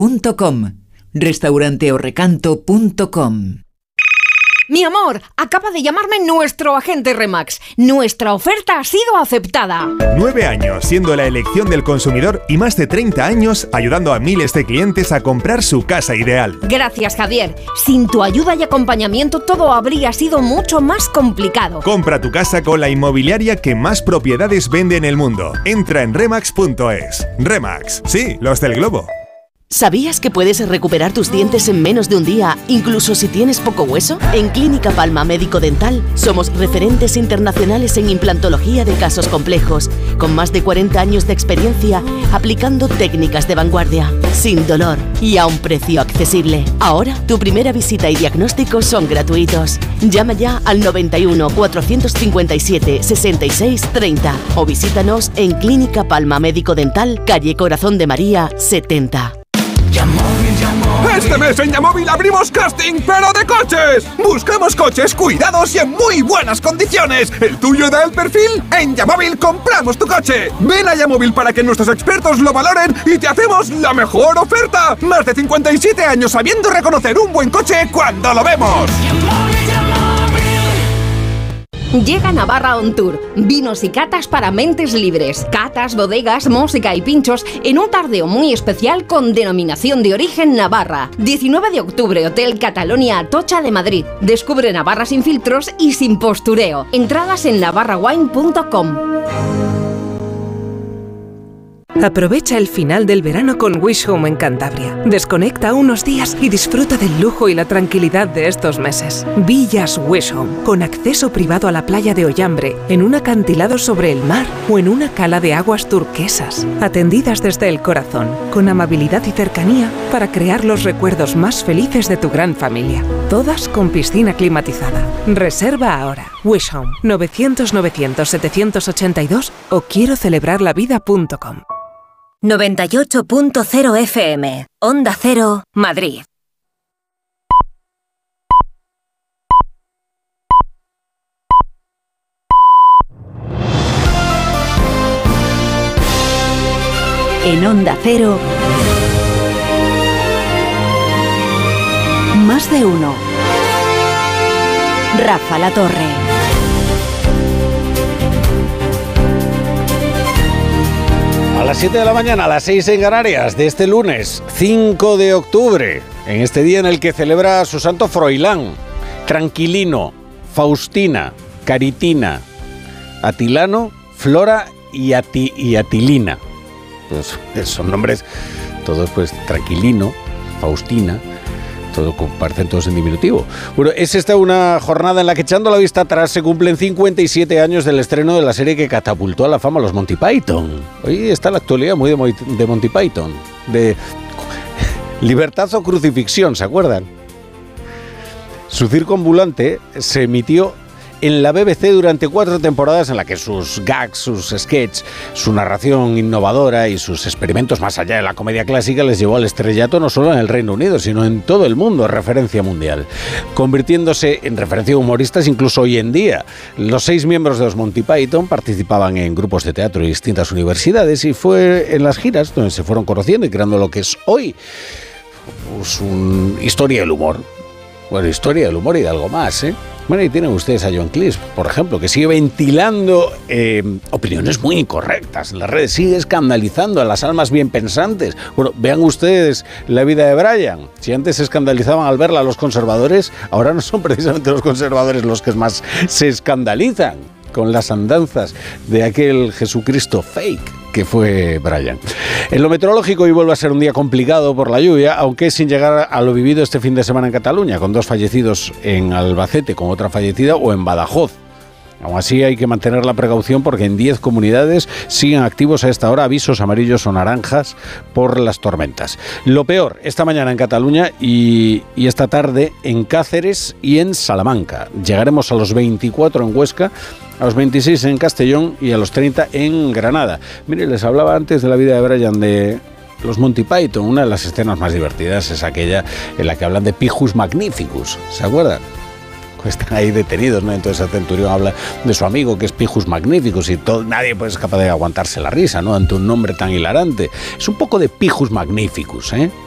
restauranteorrecanto.com. Mi amor, acaba de llamarme nuestro agente Remax. Nuestra oferta ha sido aceptada. 9 años siendo la elección del consumidor y más de 30 años ayudando a miles de clientes a comprar su casa ideal. Gracias, Javier. Sin tu ayuda y acompañamiento todo habría sido mucho más complicado. Compra tu casa con la inmobiliaria que más propiedades vende en el mundo. Entra en remax.es. Remax, sí, los del globo. ¿Sabías que puedes recuperar tus dientes en menos de un día, incluso si tienes poco hueso? En Clínica Palma Médico Dental somos referentes internacionales en implantología de casos complejos, con más de 40 años de experiencia aplicando técnicas de vanguardia, sin dolor y a un precio accesible. Ahora, tu primera visita y diagnóstico son gratuitos. Llama ya al 91 457 66 30 o visítanos en Clínica Palma Médico Dental, calle Corazón de María 70. Este mes en Yamóvil abrimos casting, pero de coches. Buscamos coches cuidados y en muy buenas condiciones. ¿El tuyo da el perfil? En Yamóvil compramos tu coche. Ven a Yamóvil para que nuestros expertos lo valoren y te hacemos la mejor oferta. Más de 57 años sabiendo reconocer un buen coche cuando lo vemos. Llega Navarra On Tour, vinos y catas para mentes libres, catas, bodegas, música y pinchos en un tardeo muy especial con denominación de origen Navarra. 19 de octubre, Hotel Catalonia Atocha de Madrid. Descubre Navarra sin filtros y sin postureo. Entradas en navarrawine.com. Aprovecha el final del verano con Wish Home en Cantabria. Desconecta unos días y disfruta del lujo y la tranquilidad de estos meses. Villas Wish Home, con acceso privado a la playa de Ollambre, en un acantilado sobre el mar o en una cala de aguas turquesas. Atendidas desde el corazón, con amabilidad y cercanía para crear los recuerdos más felices de tu gran familia. Todas con piscina climatizada. Reserva ahora. Wish Home, 900-900-782 o quiero celebrarlavida.com. 98.0 FM, Onda Cero, Madrid. En Onda Cero, Más de uno. Rafa La Torre. A las 7 de la mañana, a las 6 en Canarias, de este lunes 5 de octubre, en este día en el que celebra su santo Froilán, Tranquilino, Faustina, Caritina, Atilano, Flora y Atilina. Pues son nombres todos, pues, Tranquilino, Faustina, todo parecen todos en diminutivo. Bueno, es esta una jornada en la que, echando la vista atrás, se cumplen 57 años del estreno de la serie que catapultó a la fama a los Monty Python. Hoy está la actualidad muy de Monty Python, de Libertad o Crucifixión, ¿se acuerdan? Su circo ambulante se emitió en la BBC durante 4 temporadas en la que sus gags, sus sketches, su narración innovadora y sus experimentos más allá de la comedia clásica les llevó al estrellato no solo en el Reino Unido, sino en todo el mundo, referencia mundial, convirtiéndose en referencia de humoristas incluso hoy en día. Los 6 miembros de los Monty Python participaban en grupos de teatro de distintas universidades y fue en las giras donde se fueron conociendo y creando lo que es hoy pues, historia del humor. Bueno, historia del humor y de algo más, ¿eh? Bueno, y tienen ustedes a John Cleese, por ejemplo, que sigue ventilando opiniones muy incorrectas en las redes, sigue escandalizando a las almas bien pensantes. Bueno, vean ustedes la vida de Brian. Si antes se escandalizaban al verla los conservadores, ahora no son precisamente los conservadores los que más se escandalizan con las andanzas de aquel Jesucristo fake que fue Brian. En lo meteorológico hoy vuelve a ser un día complicado por la lluvia, aunque sin llegar a lo vivido este fin de semana en Cataluña, con 2 fallecidos en Albacete, con otra fallecida, o en Badajoz. Aún así hay que mantener la precaución porque en 10 comunidades siguen activos a esta hora avisos amarillos o naranjas por las tormentas. Lo peor, esta mañana en Cataluña y esta tarde en Cáceres y en Salamanca. Llegaremos a los 24 en Huesca, a los 26 en Castellón y a los 30 en Granada. Mire, les hablaba antes de la vida de Brian de los Monty Python. Una de las escenas más divertidas es aquella en la que hablan de Pijus Magnificus. ¿Se acuerdan? Están ahí detenidos, ¿no? Entonces el centurión habla de su amigo que es Pijus Magnificus y nadie pues, es capaz de aguantarse la risa, ¿no? Ante un nombre tan hilarante. Es un poco de Pijus Magnificus, ¿eh?